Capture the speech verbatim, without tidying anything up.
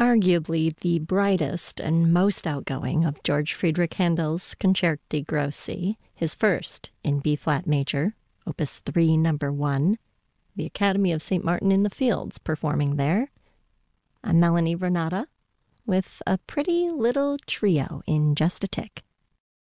arguably the brightest and most outgoing of George Friedrich Handel's Concerti Grossi, his first in B-flat major, Opus three, number one, the Academy of Saint Martin in the Fields performing there. I'm Melanie Renata with a pretty little trio in just a tick.